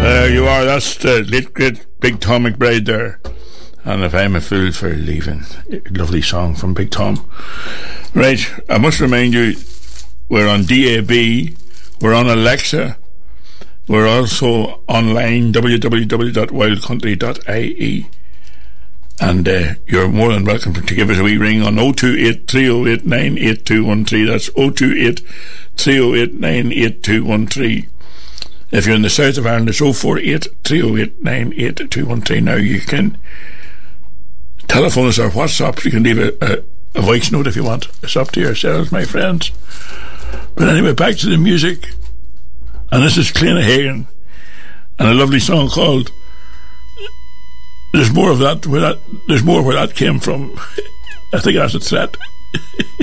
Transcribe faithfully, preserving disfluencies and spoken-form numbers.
There you are, that's the late great Big Tom McBride there. And If I'm a Fool for Leaving. Lovely song from Big Tom. Right, I must remind you, we're on D A B, we're on Alexa, we're also online, w w w dot wild country dot i e. And uh, you're more than welcome to give us a wee ring on oh two eight, three oh eight, nine eight two one three. That's oh two eight, three oh eight, nine eight two one three. If you're in the south of Ireland, it's oh four eight, three oh eight, nine eight two one three. Now you can telephone us or WhatsApp. You can leave a, a, a voice note if you want. It's up to yourselves, my friends. But anyway, back to the music. And this is Cliona Hagan and a lovely song called There's More of That, where that There's More Where That Came From. I think that's a threat.